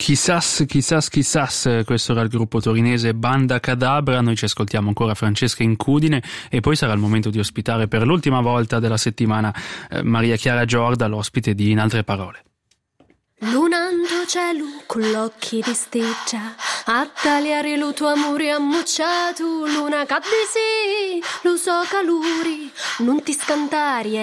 Chissas, chissas, chissas, questo era il gruppo torinese Banda Cadabra. Noi ci ascoltiamo ancora Francesca Incudine e poi sarà il momento di ospitare per l'ultima volta della settimana Maria Chiara Giorda, l'ospite di In altre parole. Lunando cielo con l'occhi di steggia, a tagliare lo tuo amore ammucciato, luna cadde sì, lo so caluri, non ti scantari